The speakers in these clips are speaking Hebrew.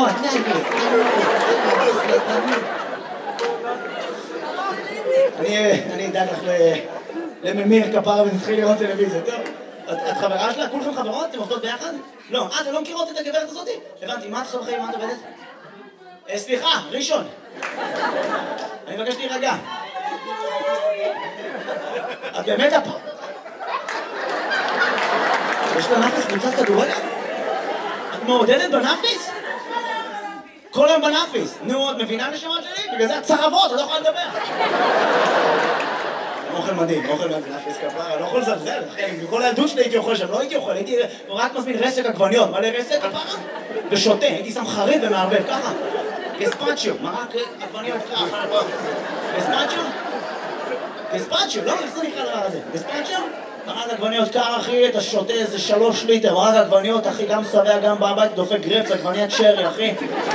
אני אדאג לך לממיר כפרה ונתחיל לראות טלוויזיה, טוב? את חברה שלה? כולכם חברות? אתם עובדות ביחד? לא, אתם לא מכירות את הגברת הזאת? הבנתי, מה את עושה בחיים? מה את עובדת? סליחה, ראשון. אני מבקש להירגע. את באמת פה? יש לה נאפיס קבוצת כדורגל? את מעודדת בנאפיס? כל היום בנאפיס. נו, את מבינה נשמות שלי? בגלל זה את צרבות, את לא יכולה לדבר. אוכל מדהים, אוכל מדהים, נאפיס כפרה, אני לא יכול לזלזל, אחי, בכל הילדות שלי הייתי אוכל שם, לא הייתי אוכל, הייתי רק מזמין רסק עגבניות, מלא רסק כפרה, ושותה, הייתי שם חריף ומערבב, ככה. גספצ'יו, מרק עגבניות ככה, גספצ'יו? גספצ'יו, לא, איך זה נקרא דבר הזה? גספצ'יו? מרק עגבניות קר, אחי, אתה שותה איזה 3 ליטר, מרק עגבניות, אחי, גם שבע, גם בבית, דופק גרפס, עגבניית שרי, אחי.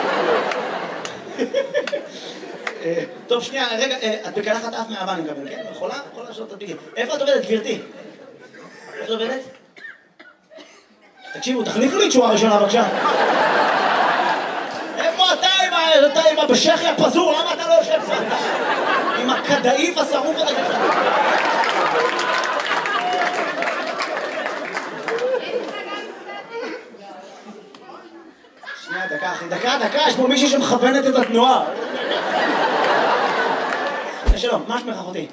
טוב, שנייה, רגע, את בקלחת אף מהאבא, אני מקבל, כן? יכולה? יכולה לשאול את הדביקים. איפה את עובדת, גברתי? איפה את עובדת? תקשיבו, תחליפו לי תשובה ראשונה, בבקשה. איפה אתה עם הבשכי הפזור? למה אתה לא יושב פה? עם הכדאיף השרוף הזה ככה. שנייה, דקה, אחי, דקה, יש פה מישהי שמכוונת את התנועה. שלום, מה שמך אחותי?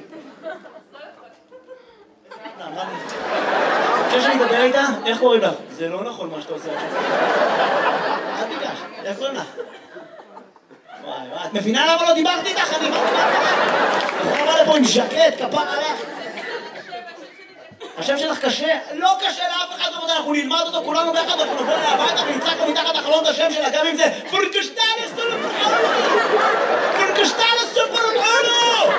חושב שאני אדבר איתה? איך קוראים לך? זה לא נכון מה שאתה עושה עכשיו. אל תיגש, איך קוראים לך? וואי, את מבינה למה לא דיברתי איתך? אני אמרתי לך. אתה בא לפה עם ז'קט, כפר עליך. השם שלך קשה? לא קשה לאף אחד בעבודה, אנחנו נלמד אותו כולנו ביחד, אנחנו נבוא אליה הביתה ונצעק לו מתחת החלון את השם שלה, גם אם זה פורקשטל סופר אולו!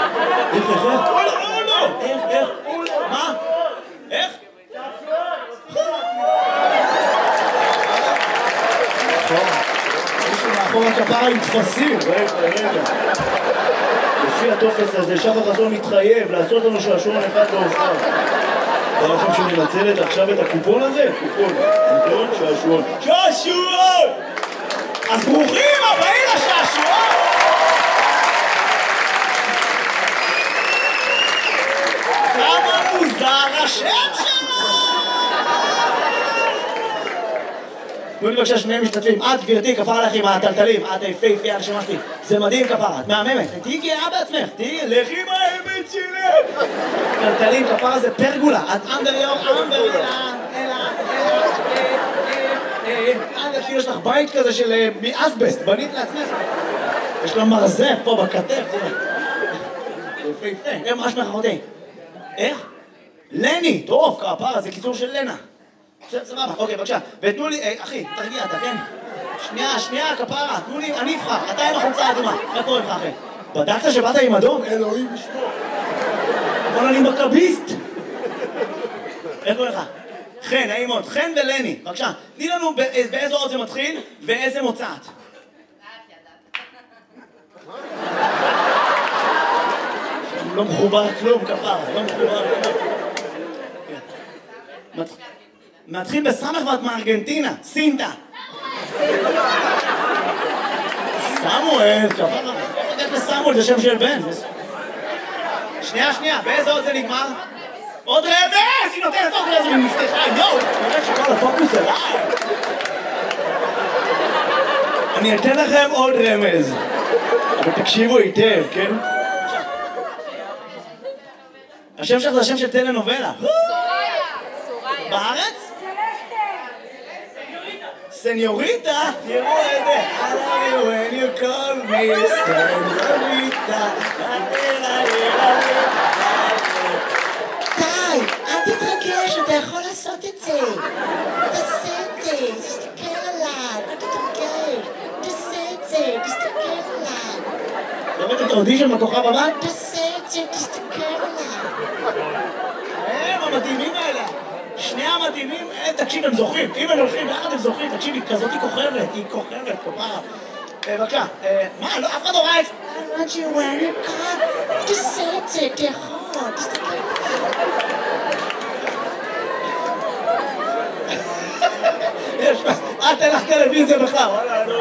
איך? מה? איך? מישהו מאחור הכפרה עם תפסים, רגע. לפי הטופס הזה, שחר חסון מתחייב לעשות לנו שעשועון אחד באופן. אתה לכם שהוא מנצלת עכשיו את הקופון הזה? קופון, שעשועון. שעשועון! אז ברוכים הבאים לשעשועון! כמה מוזר השם שלו! תנו לי בבקשה שני משתתפים. את גברתי, כפרה לך עם הטלטלים, את היפהפייה הנשמה שלי. זה מדהים כפרה, את מהממת. תהיי גאה בעצמך, לכי עם האמת שלך. טלטלים, כפרה זה פרגולה. את יש לך בית כזה של מאסבסט, בנית לעצמך. יש לה מרזף פה בכתף. יפהפה, מה שמך אחותי? איך? לני, טוב, כפרה, זה קיצור של לנה. סבבה, אוקיי, בבקשה. ותנו לי, אחי, תרגיע אתה, כן? שנייה, כפרה, תנו לי, אני אבחר, אתה עם החולצה האדומה. איך קוראים לך, אחי? בדקת שבאת עם אדום? אלוהים לשמור. אבל אני מכביסט. איך קוראים לך? חן, נעים מאוד. חן ולני, בבקשה. תני לנו באיזו אות זה מתחיל ואיזה מוצאת. לא מחובר כלום, כפרה, לא מחובר כלום. מתחיל בסמך ואת מארגנטינה, סינטה. סמואל, כפרה. איך לסמואל, זה שם של בן. שנייה, באיזה עוד זה נגמר? עוד רמז! היא נותנת עוד רמז ומפתחה, יואו! נראה שכל הפוקוס אליי. אני אתן לכם עוד רמז. אבל תקשיבו היטב, כן? השם שלך זה השם של טלנובלה. בארץ? סניוריטה? תראו את זה. I love you when you call me סניוריטה. די, אל תתרגש, אתה יכול לעשות את זה. תעשה את זה, תסתכל עליי, אל תתרגש. תעשה את זה, תסתכל עליי. באמת את האודישן בכוכב הבא? תעשה את זה, תסתכל עליי. הם המדהימים האלה. שני המדהימים, תקשיב, הם זוכים. אם הם הולכים ביחד הם זוכים, תקשיב, היא כזאת היא כוכבת, כפרה. בבקשה, מה, לא, אף אחד לא ראה את זה. I want you when you come, תעשה את זה, תיכול, תסתכל עליי. אל תלך טלוויזיה בכלל,